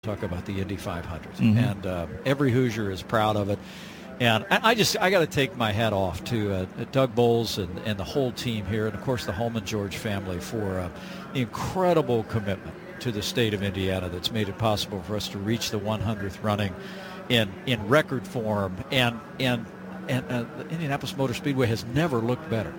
talk about the Indy 500. And every Hoosier is proud of it. And I got to take my hat off to Doug Bowles and the whole team here, and of course the Holman George family for incredible commitment to the state of Indiana that's made it possible for us to reach the 100th running in record form. And the Indianapolis Motor Speedway has never looked better.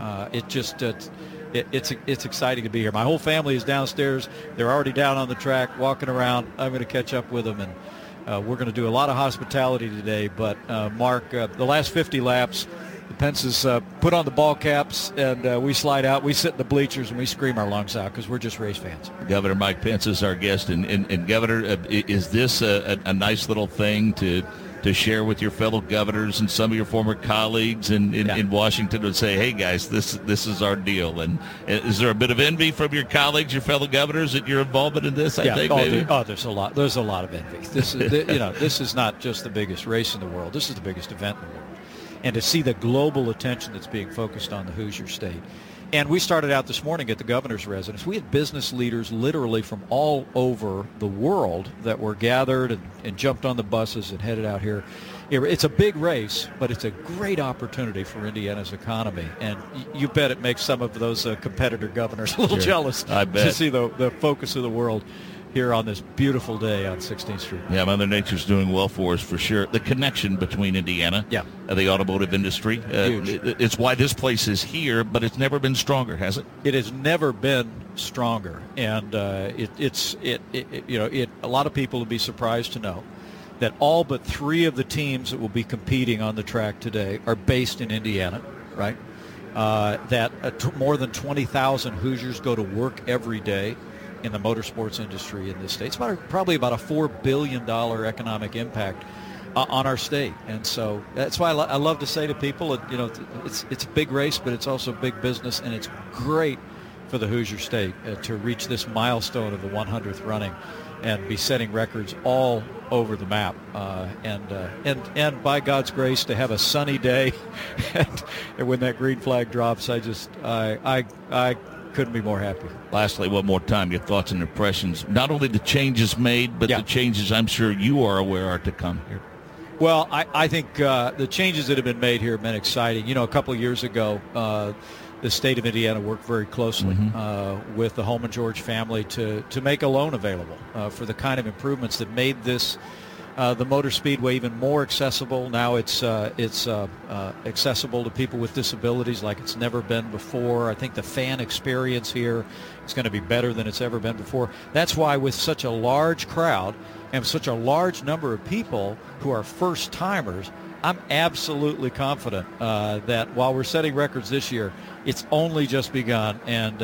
It's exciting to be here. My whole family is downstairs. They're already down on the track, walking around. I'm going to catch up with them, and we're going to do a lot of hospitality today. But, Mark, the last 50 laps, the Pences put on the ball caps, and we slide out. We sit in the bleachers, and we scream our lungs out because we're just race fans. Governor Mike Pence is our guest. And Governor, is this a nice little thing to share with your fellow governors and some of your former colleagues in Washington to say, hey, guys, this is our deal? And is there a bit of envy from your colleagues, your fellow governors, at your involvement in this, I think? There's a lot of envy. This is, this is not just the biggest race in the world. This is the biggest event in the world. And to see the global attention that's being focused on the Hoosier State. And we started out this morning at the governor's residence. We had business leaders literally from all over the world that were gathered and jumped on the buses and headed out here. It's a big race, but it's a great opportunity for Indiana's economy. And you bet it makes some of those competitor governors a little jealous I bet. To see the focus of the world here on this beautiful day on 16th Street. Yeah, Mother Nature's doing well for us for sure. The connection between Indiana and the automotive industry, it's why this place is here, but it's never been stronger, has it? It has never been stronger, and a lot of people will be surprised to know that all but 3 of the teams that will be competing on the track today are based in Indiana, right? That more than 20,000 Hoosiers go to work every day in the motorsports industry in this state. It's probably about a $4 billion economic impact on our state. And so that's why I love to say to people, it's a big race, but it's also big business, and it's great for the Hoosier State to reach this milestone of the 100th running and be setting records all over the map. And by God's grace, to have a sunny day and when that green flag drops, I couldn't be more happy. Lastly, one more time, your thoughts and impressions, not only the changes made, but the changes I'm sure you are aware are to come here. Well, I think the changes that have been made here have been exciting. A couple of years ago, the state of Indiana worked very closely with the Holman George family to make a loan available for the kind of improvements that made this the Motor Speedway even more accessible. Now it's accessible to people with disabilities like it's never been before. I think the fan experience here is going to be better than it's ever been before. That's why with such a large crowd and such a large number of people who are first-timers, I'm absolutely confident that while we're setting records this year, it's only just begun. And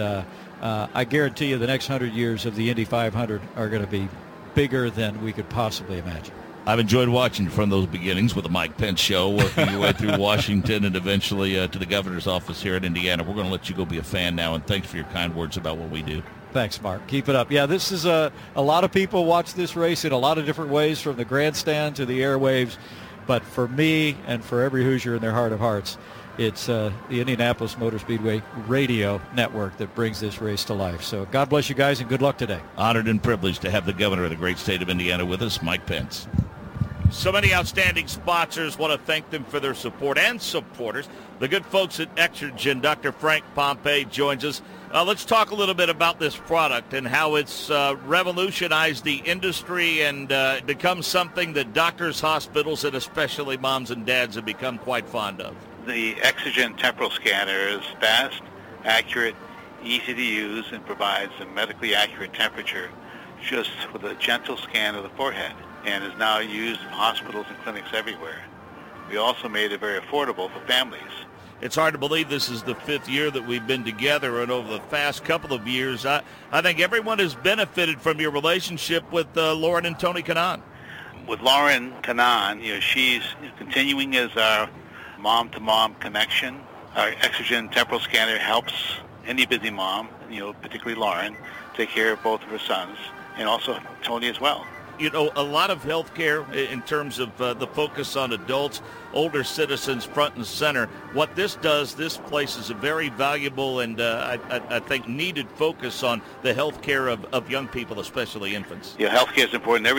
I guarantee you the next 100 years of the Indy 500 are going to be bigger than we could possibly imagine. I've enjoyed watching from those beginnings with the Mike Pence Show, working your way through Washington and eventually to the governor's office here in Indiana. We're going to let you go be a fan now, and thanks for your kind words about what we do. Thanks, Mark. Keep it up. Yeah, this is a lot of people watch this race in a lot of different ways, from the grandstand to the airwaves. But for me and for every Hoosier in their heart of hearts, it's the Indianapolis Motor Speedway radio network that brings this race to life. So God bless you guys, and good luck today. Honored and privileged to have the governor of the great state of Indiana with us, Mike Pence. So many outstanding sponsors. Want to thank them for their support and supporters. The good folks at Exergen. Dr. Frank Pompey joins us. Let's talk a little bit about this product and how it's revolutionized the industry and become something that doctors, hospitals, and especially moms and dads have become quite fond of. The Exergen temporal scanner is fast, accurate, easy to use, and provides a medically accurate temperature just with a gentle scan of the forehead, and is now used in hospitals and clinics everywhere. We also made it very affordable for families. It's hard to believe this is the 5th year that we've been together, and over the past couple of years, I think everyone has benefited from your relationship with Lauren and Tony Kanaan. With Lauren Kanaan, she's continuing as our mom-to-mom connection. Our Exergen temporal scanner helps any busy mom, particularly Lauren, take care of both of her sons, and also Tony as well. a lot of healthcare in terms of the focus on adults, older citizens front and center. What this does, this places a very valuable and I think needed focus on the healthcare of young people, especially infants. Yeah, healthcare is important.